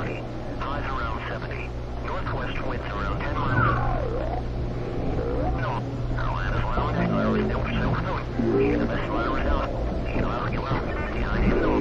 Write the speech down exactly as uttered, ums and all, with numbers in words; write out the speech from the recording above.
twenty. Highs around seventy. Northwest winds around ten miles. No. Atlanta, Florida, still still flowing. Even the best weather is out. You know, you know, you know,